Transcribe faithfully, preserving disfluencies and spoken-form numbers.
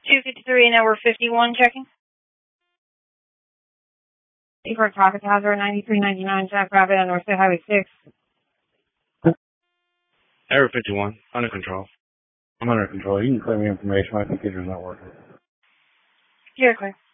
two fifty-three, network fifty-one, checking. Eastward Pocket Hazard, ninety-three ninety-nine, Jack Rabbit on North State Highway six. Error fifty-one, under control. I'm under control. You can clear me information. My computer's not working. You're clear.